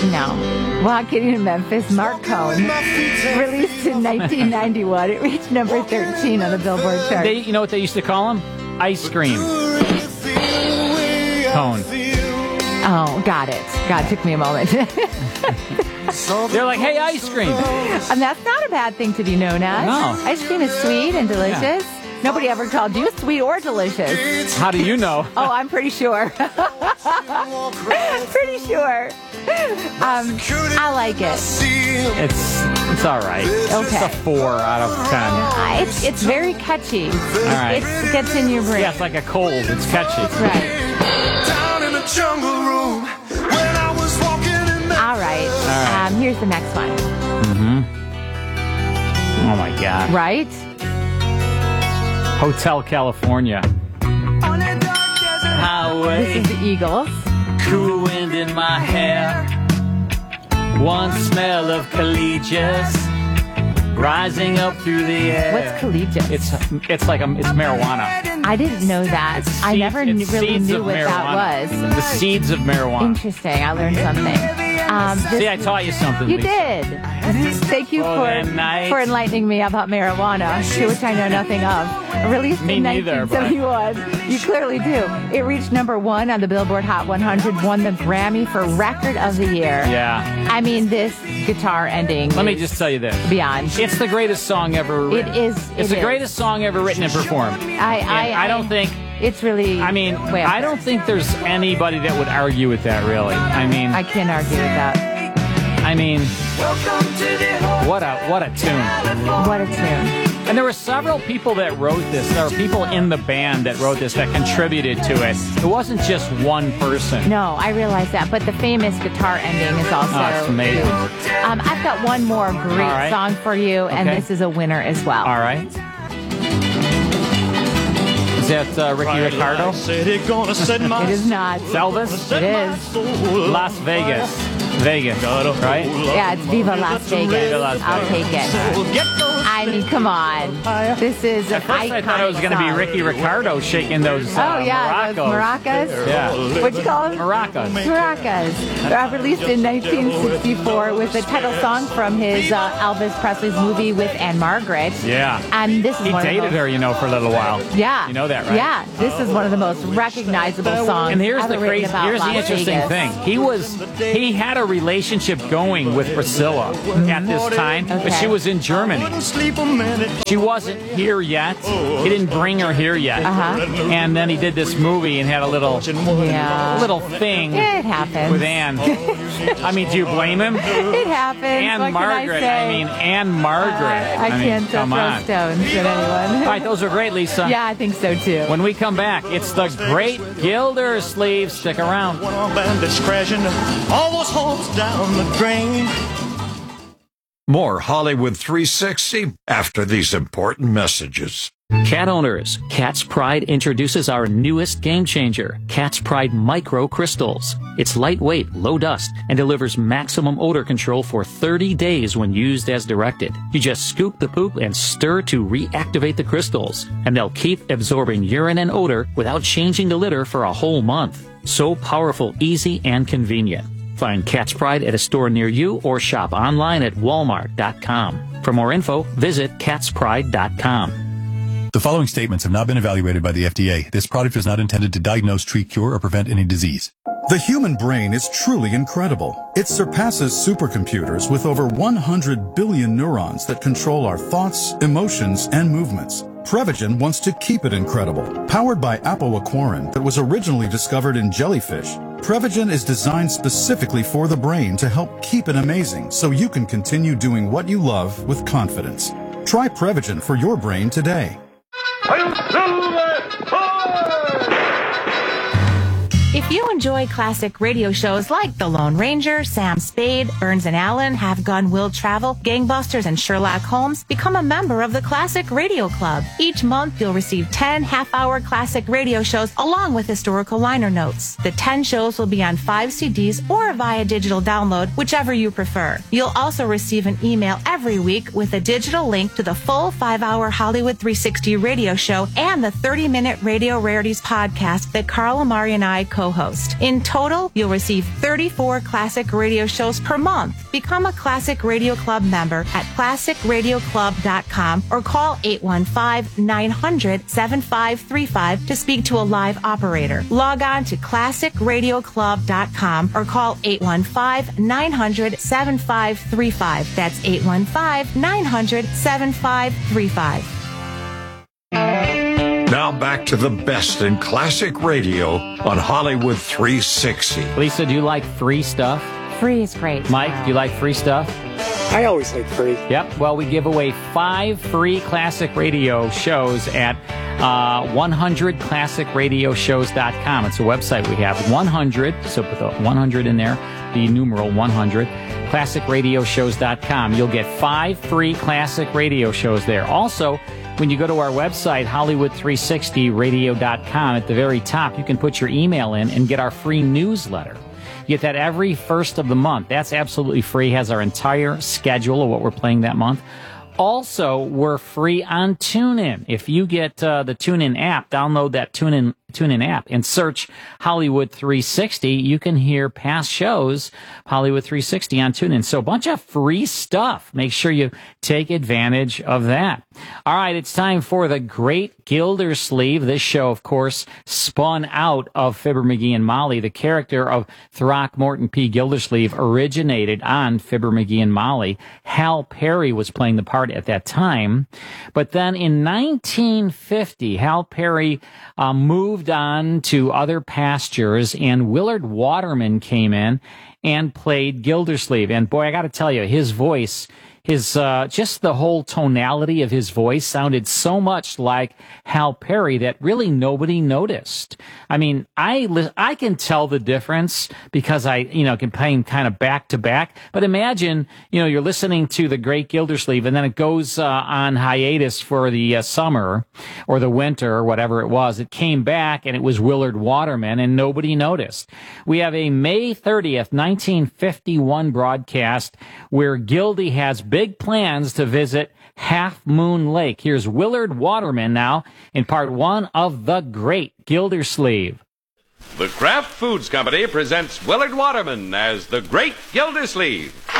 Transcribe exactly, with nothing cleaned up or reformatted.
No. Walking in Memphis, Mark Cohn. Released in nineteen ninety-one. It reached number thirteen on the Billboard chart. They, you know what they used to call him? Ice cream. Cone. Oh, got it. God, took me a moment. They're like, hey, ice cream. And that's not a bad thing to be known as. No. Ice cream is sweet and delicious. Yeah. Nobody ever called you sweet or delicious. How do you know? Oh, I'm pretty sure. Pretty sure. Um, I like it. It's it's all right. Okay. It's a four out of ten. Uh, it's it's very catchy. All right. It gets in your brain. Yeah, it's like a cold. It's catchy. Right. Down in the jungle room when I was walking in the All right. All right. Um, here's the next one. Mm-hmm. Oh, my God. Right? Hotel California. Highway. This is the Eagles. Cool wind in my hair. One smell of collegiate rising up through the air. What's collegiate? It's it's like a, it's marijuana. I didn't know that. It's I seed- never it's knew, really seeds knew of what marijuana. that was. The seeds of marijuana. Interesting. I learned something. Um, this, See, I taught you something. You Lisa. did. Thank you Oh, for that night. for enlightening me about marijuana, to which I know nothing of. Released Me in neither, but- nineteen seventy-one. You clearly do. It reached number one on the Billboard Hot one hundred, won the Grammy for Record of the Year. Yeah. I mean, this guitar ending. Let me is just tell you this. beyond. It's the greatest song ever It written. is. It's it the is. greatest song ever written and performed. I, I, And I don't think. It's really. I mean, way up I don't there. think there's anybody that would argue with that, really. I mean, I can't argue with that. I mean, what a what a tune. What a tune. And there were several people that wrote this. There were people in the band that wrote this that contributed to it. It wasn't just one person. No, I realize that, but the famous guitar ending is also Oh, it's amazing. huge. Um, I've got one more great All right. song for you, and Okay. this is a winner as well. All right. Is that uh, Ricky Ricardo? It is not. It's Elvis? It is. Las Vegas. Vegas, right? Yeah, it's Viva Las Vegas. Viva Las I'll Vegas. take it. I mean, come on. This is an At first I thought it was going to be iconic Ricky song. Ricardo shaking those uh, Oh, yeah, maracas. those maracas. Yeah. What'd you call them? Maracas. Maracas. Uh, released in nineteen sixty-four with the title song from his uh, Elvis Presley's movie with Anne Margaret. Yeah. And this is He one of the dated most, her, you know, for a little while. Yeah. You know that, right? Yeah. This is one of the most recognizable songs And here's ever the written crazy, about here's the Las interesting Vegas. thing. He was, he had a relationship going with Priscilla at this time, but Okay. she was in Germany. She wasn't here yet. He didn't bring her here yet. Uh-huh. And then he did this movie and had a little, Yeah. little thing It happens. with Anne. I mean, do you blame him? It happens. Anne what Margaret. Can I, I, say? mean, Anne Margaret. I, mean, can't uh, come throw on. stones at anyone. All right, those are great, Lisa. Yeah, I think so too. When we come back, it's the great Gildersleeve. Stick around. bandits crashing all those homes down the drain. More Hollywood three sixty after these important messages. Cat owners, Cat's Pride introduces our newest game changer, Cat's Pride Micro Crystals. It's lightweight, low dust, and delivers maximum odor control for thirty days when used as directed. You just scoop the poop and stir to reactivate the crystals, and they'll keep absorbing urine and odor without changing the litter for a whole month. So powerful, easy, and convenient. Find Cat's Pride at a store near you or shop online at walmart dot com. For more info, visit cats pride dot com. The following statements have not been evaluated by the F D A. This product is not intended to diagnose, treat, cure, or prevent any disease. The human brain is truly incredible. It surpasses supercomputers with over one hundred billion neurons that control our thoughts, emotions, and movements. Prevagen wants to keep it incredible. Powered by apoaquarin that was originally discovered in jellyfish, Prevagen is designed specifically for the brain to help keep it amazing so you can continue doing what you love with confidence. Try Prevagen for your brain today. If you enjoy classic radio shows like The Lone Ranger, Sam Spade, Burns and Allen, Have Gun Will Travel, Gangbusters, and Sherlock Holmes, become a member of the Classic Radio Club. Each month, you'll receive ten half-hour classic radio shows along with historical liner notes. The ten shows will be on five C Ds or via digital download, whichever you prefer. You'll also receive an email every week with a digital link to the full five-hour Hollywood three sixty radio show and the thirty-minute Radio Rarities podcast that Carl Amari and I co co-host. In total, you'll receive thirty-four Classic Radio shows per month. Become a Classic Radio Club member at classic radio club dot com or call eight one five, nine hundred, seven five three five to speak to a live operator. Log on to classic radio club dot com or call eight one five, nine hundred, seven five three five. That's eight one five, nine hundred, seven five three five. Now back to the best in classic radio on Hollywood three sixty. Lisa, do you like free stuff? Free is great. Mike, do you like free stuff? I always like free. Yep. Well, we give away five free classic radio shows at uh, one hundred classic radio shows dot com. It's a website we have. one hundred, so put the one hundred in there, the numeral one hundred, classic radio shows dot com. You'll get five free classic radio shows there. Also, when you go to our website, Hollywood three sixty radio dot com, at the very top, you can put your email in and get our free newsletter. You get that every first of the month. That's absolutely free. Has our entire schedule of what we're playing that month. Also, we're free on TuneIn. If you get uh, the TuneIn app, download that TuneIn TuneIn app and search Hollywood three sixty. You can hear past shows, Hollywood three sixty on TuneIn. So a bunch of free stuff. Make sure you take advantage of that. All right, it's time for The Great Gildersleeve. This show, of course, spun out of Fibber McGee and Molly. The character of Throckmorton P. Gildersleeve originated on Fibber McGee and Molly. Hal Perry was playing the part at that time. But then in nineteen fifty, Hal Perry uh, moved on to other pastures, and Willard Waterman came in and played Gildersleeve. And boy, I got to tell you, his voice, his uh, just the whole tonality of his voice sounded so much like Hal Perry that really nobody noticed. I mean, I li- I can tell the difference because I, you know, can play him kind of back to back. But imagine, you know, you're listening to The Great Gildersleeve, and then it goes uh, on hiatus for the uh, summer or the winter or whatever it was. It came back, and it was Willard Waterman, and nobody noticed. We have a May thirtieth, nineteen fifty-one broadcast where Gildy has big plans to visit Half Moon Lake. Here's Willard Waterman now in part one of The Great Gildersleeve. The Kraft Foods Company presents Willard Waterman as The Great Gildersleeve.